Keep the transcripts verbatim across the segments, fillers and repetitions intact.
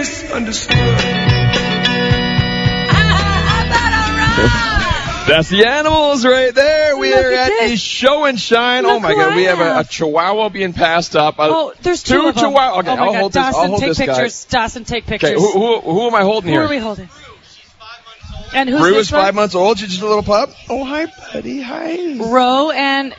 misunderstood. That's the Animals right there. We Look are at at this. the Show and Shine. Look oh my who God, I we have a, a have. Chihuahua being passed up. Uh, Oh, there's two, two of them. Chihuahua. Okay, oh my I'll God. hold this. Dawson, I'll hold take this guy. pictures. Dawson, take pictures. Okay, who, who, who am I holding Who here? are we holding? And who's Rue this is five one? months old. She's just a little pup. Oh, hi, buddy. Hi. Ro and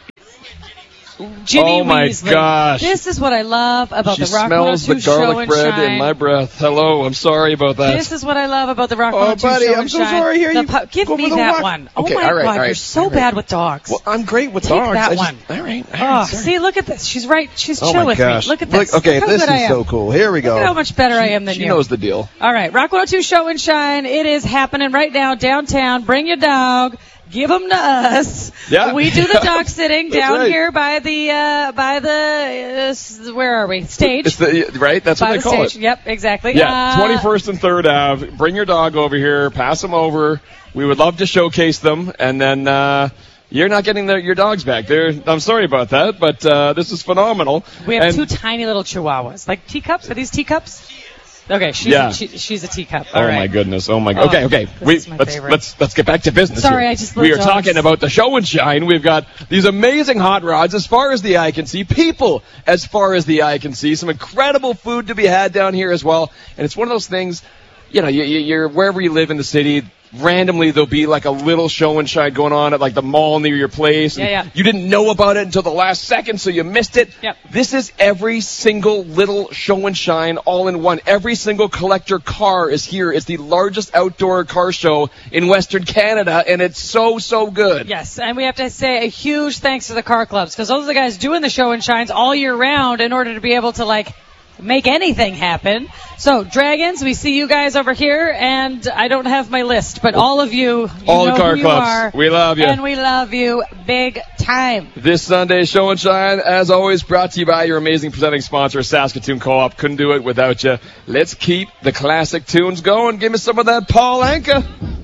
Ginny Oh, my Weasley. gosh. This is what I love about She the Rock smells one oh two the Show garlic and bread Shine. in my breath. Hello, I'm sorry about that. This is what I love about the Rock Oh, one oh two buddy, Show I'm and so Shine. sorry. Here, The you pu- Give go me for the that walk. one. Okay, oh my all right, God, all right, you're so all right. bad with dogs. Well, I'm great with Take dogs. that I just- one. All right. All Oh, right, sorry. see, look at this. She's right. She's Oh chill my with gosh. me. Look at this. Look, okay, Look how this good I is am. so cool. Here we go. Look at how much better I am than she you. She knows the deal. All right, Rock one oh two Show and Shine. It is happening right now downtown. Bring your dog. Give them to us. Yeah. We do the dog sitting That's down right. here by the uh, by the uh, s- where are we? Stage. It's the, right? That's by what they the call stage. it. Yep, exactly. Yeah, Uh, twenty-first and third Ave. Bring your dog over here. Pass them over. We would love to showcase them. And then uh, you're not getting the, your dogs back. They're, I'm sorry about that, but uh, this is phenomenal. We have and two tiny little chihuahuas, like teacups. Are these teacups? Okay, she's Yeah. a, she, she's a teacup. Oh All right. my goodness! Oh my. Oh, Okay, okay. this We is my let's favorite. let's let's get back to business. Sorry, here. I just we love are dogs. talking about the Show and Shine. We've got these amazing hot rods as far as the eye can see. People as far as the eye can see. Some incredible food to be had down here as well. And it's one of those things. You know, you, you- you're wherever you live in the city. Randomly, there'll be like a little show and shine going on at like the mall near your place. and Yeah, yeah. You didn't know about it until the last second, so you missed it. Yep. This is every single little show and shine all in one. Every single collector car is here. It's the largest outdoor car show in Western Canada, and it's so, so good. Yes, and we have to say a huge thanks to the car clubs, because those are the guys doing the show and shines all year round in order to be able to, like, make anything happen. So, Dragons, we see you guys over here, and I don't have my list, but all of you, you All know the car who you clubs. are, We love you. and we love you big time. This Sunday Show and Shine, as always, brought to you by your amazing presenting sponsor, Saskatoon Co-op. Couldn't do it without you. Let's keep the classic tunes going. Give me some of that Paul Anka.